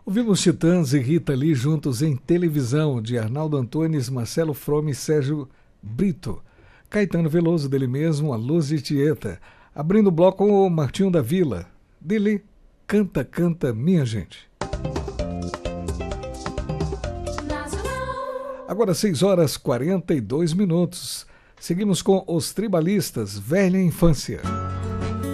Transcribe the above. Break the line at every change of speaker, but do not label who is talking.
Ouvimos Titãs e Rita Lee juntos em Televisão, de Arnaldo Antunes, Marcelo Frome e Sérgio Brito. Caetano Veloso, dele mesmo, A Luz de Tieta. Abrindo o bloco, o Martinho da Vila. Dele, Canta, Canta, Minha Gente. Agora 6h42. Seguimos com Os Tribalistas, Velha Infância.